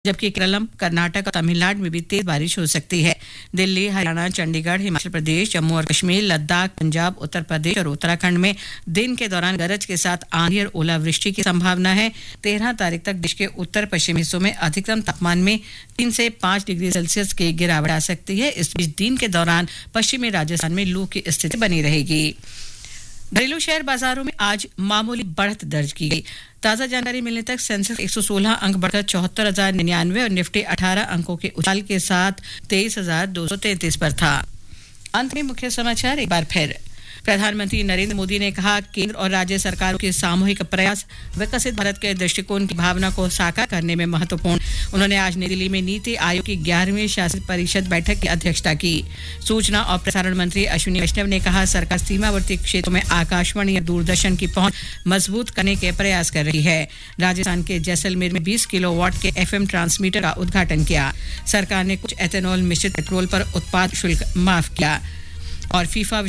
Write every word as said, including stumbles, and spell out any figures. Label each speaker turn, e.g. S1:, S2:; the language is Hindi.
S1: जबकि केरलम, कर्नाटक और तमिलनाडु में भी तेज बारिश हो सकती है। दिल्ली, हरियाणा, चंडीगढ़, हिमाचल प्रदेश, जम्मू और कश्मीर, लद्दाख, पंजाब, उत्तर प्रदेश और उत्तराखंड में दिन के दौरान गरज के साथ आंधी और ओलावृष्टि की संभावना है। तेरह तारीख तक देश के उत्तर पश्चिमी हिस्सों में अधिकतम तापमान में तीन से पाँच डिग्री सेल्सियस की गिरावट आ सकती है। इस बीच दिन के दौरान पश्चिमी राजस्थान में लू की स्थिति बनी रहेगी। घरेलू शेयर बाजारों में आज मामूली बढ़त दर्ज की गई। ताजा जानकारी मिलने तक सेंसेक्स एक सौ सोलह अंक बढ़कर चौहत्तर हजार निन्यानवे और निफ्टी अठारह अंकों के उछाल के साथ तेईस हजार दो सौ तैंतीस पर था। अंत में मुख्य समाचार एक बार फिर। प्रधानमंत्री नरेंद्र मोदी ने कहा, केंद्र और राज्य सरकारों के सामूहिक प्रयास विकसित भारत के दृष्टिकोण की भावना को साकार करने में महत्वपूर्ण। उन्होंने आज नई दिल्ली में नीति आयोग की ग्यारहवीं शासित परिषद बैठक की अध्यक्षता की। सूचना और प्रसारण मंत्री अश्विनी वैष्णव ने कहा, सरकार सीमावर्ती क्षेत्रों में आकाशवाणी और दूरदर्शन की पहुंच मजबूत करने के प्रयास कर रही है। राजस्थान के जैसलमेर में बीस किलोवाट के एफएम ट्रांसमीटर का उद्घाटन किया। सरकार ने कुछ एथेनॉल मिश्रित पेट्रोल पर उत्पाद शुल्क माफ किया। और फीफा